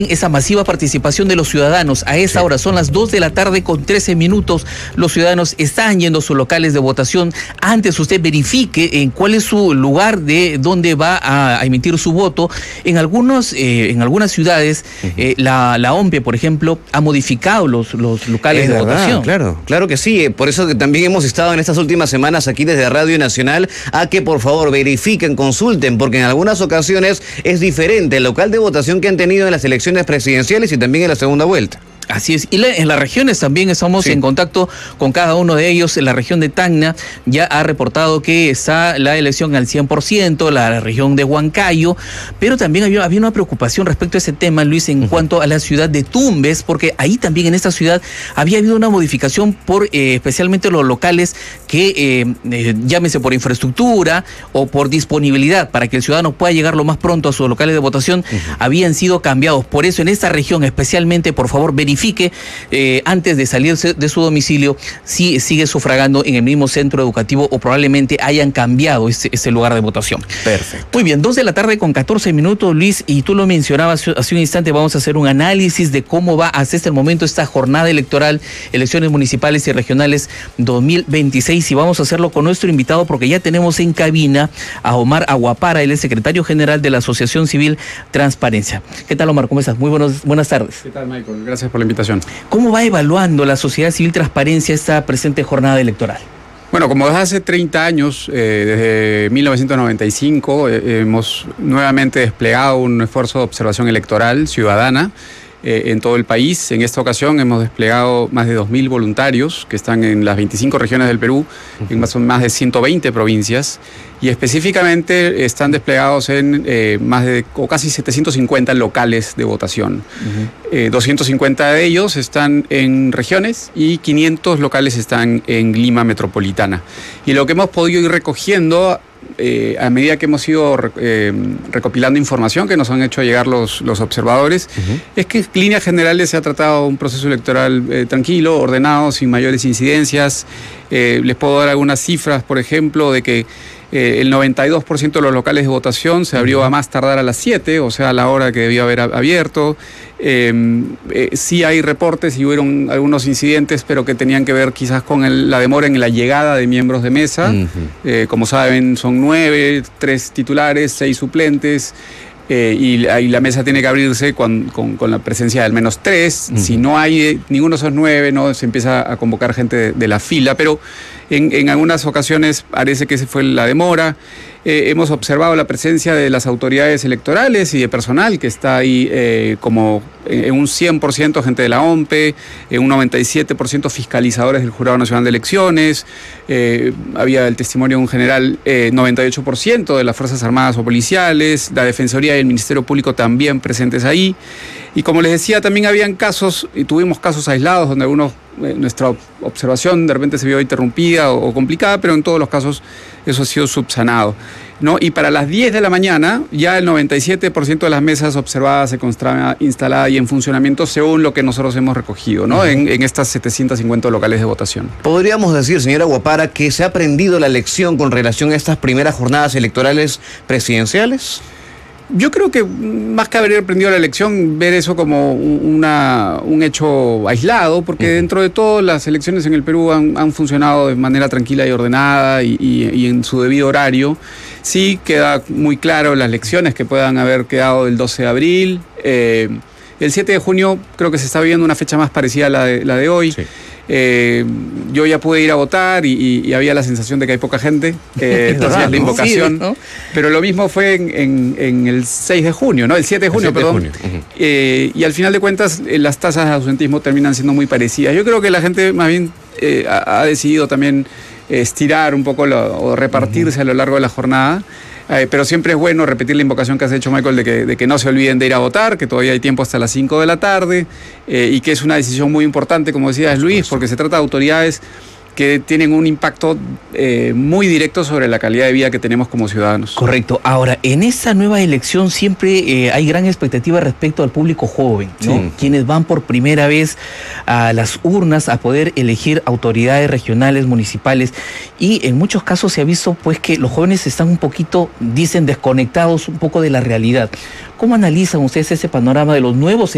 Esa masiva participación de los ciudadanos. A esa hora son las 2 de la tarde con 13 minutos. Los ciudadanos están yendo a sus locales de votación. Antes usted verifique en cuál es su lugar de donde va a emitir su voto. En algunas ciudades, la OMPE, por ejemplo, ha modificado los locales de votación. Claro que sí. Por eso que también hemos estado en estas últimas semanas aquí desde Radio Nacional a que por favor verifiquen, consulten, porque en algunas ocasiones es diferente el local de votación que han tenido en las elecciones presidenciales y también en la segunda vuelta. Así es, y en las regiones también estamos en contacto con cada uno de ellos. En la región de Tacna ya ha reportado que está la elección al 100%, la región de Huancayo, pero también había una preocupación respecto a ese tema, Luis, en cuanto a la ciudad de Tumbes, porque ahí también en esta ciudad había habido una modificación por especialmente los locales que, llámese por infraestructura o por disponibilidad, para que el ciudadano pueda llegar lo más pronto a sus locales de votación, habían sido cambiados. Por eso en esta región especialmente, por favor, verifique antes de salirse de su domicilio si sigue sufragando en el mismo centro educativo o probablemente hayan cambiado ese lugar de votación. Perfecto. Muy bien, 2 de la tarde con 14 minutos, Luis, y tú lo mencionabas hace un instante. Vamos a hacer un análisis de cómo va hasta este momento esta jornada electoral, elecciones municipales y regionales 2026, y vamos a hacerlo con nuestro invitado porque ya tenemos en cabina a Omar Aguapara, él es secretario general de la Asociación Civil Transparencia. ¿Qué tal, Omar? ¿Cómo estás? Muy buenas tardes. ¿Qué tal, Michael? Gracias por la invitación. ¿Cómo va evaluando la Sociedad Civil Transparencia esta presente jornada electoral? Bueno, como desde hace 30 años, desde 1995, hemos nuevamente desplegado un esfuerzo de observación electoral ciudadana en todo el país. En esta ocasión hemos desplegado más de 2.000 voluntarios que están en las 25 regiones del Perú, en más de 120 provincias, y específicamente están desplegados en casi 750 locales de votación. 250 de ellos están en regiones y 500 locales están en Lima metropolitana. Y lo que hemos podido ir recogiendo a medida que hemos ido recopilando información que nos han hecho llegar los observadores, es que en líneas generales se ha tratado un proceso electoral tranquilo, ordenado, sin mayores incidencias. Les puedo dar algunas cifras, por ejemplo, de que el 92% de los locales de votación se abrió a más tardar a las 7, o sea, a la hora que debía haber abierto. Sí hay reportes y hubieron algunos incidentes, pero que tenían que ver quizás con la demora en la llegada de miembros de mesa. Como saben, son 9, 3 titulares, 6 suplentes. Y la mesa tiene que abrirse con la presencia de al menos 3. Si no hay ninguno de esos 9, no se empieza a convocar gente de la fila, pero en algunas ocasiones parece que esa fue la demora. Hemos observado la presencia de las autoridades electorales y de personal que está ahí como en un 100% gente de la OMPE, en un 97% fiscalizadores del Jurado Nacional de Elecciones. Había el testimonio de un general, 98% de las Fuerzas Armadas o policiales, la Defensoría y el Ministerio Público también presentes ahí. Y como les decía, también habían casos, y tuvimos casos aislados donde nuestra observación de repente se vio interrumpida o complicada, pero en todos los casos eso ha sido subsanado, ¿no? Y para las 10 de la mañana ya el 97% de las mesas observadas se encontraba instalada y en funcionamiento según lo que nosotros hemos recogido, ¿no? En estas 750 locales de votación. ¿Podríamos decir, señora Aguapara, que se ha aprendido la lección con relación a estas primeras jornadas electorales presidenciales? Yo creo que más que haber aprendido la elección, ver eso como un hecho aislado, porque dentro de todo las elecciones en el Perú han funcionado de manera tranquila y ordenada y en su debido horario. Sí queda muy claro las lecciones que puedan haber quedado del 12 de abril. El 7 de junio creo que se está viviendo una fecha más parecida a la de hoy. Sí. Yo ya pude ir a votar y había la sensación de que hay poca gente, entonces la invocación, ¿no? Pero lo mismo fue en el 6 de junio, ¿no? El 7 de junio, perdón. Y al final de cuentas las tasas de ausentismo terminan siendo muy parecidas. Yo creo que la gente más bien ha decidido también estirar un poco o repartirse a lo largo de la jornada. Pero siempre es bueno repetir la invocación que has hecho, Michael, de que no se olviden de ir a votar, que todavía hay tiempo hasta las 5 de la tarde, y que es una decisión muy importante, como decías, Luis, porque se trata de autoridades que tienen un impacto muy directo sobre la calidad de vida que tenemos como ciudadanos. Correcto. Ahora, en esta nueva elección siempre hay gran expectativa respecto al público joven, ¿no? Sí. Quienes van por primera vez a las urnas a poder elegir autoridades regionales, municipales, y en muchos casos se ha visto pues que los jóvenes están un poquito, dicen, desconectados un poco de la realidad. ¿Cómo analizan ustedes ese panorama de los nuevos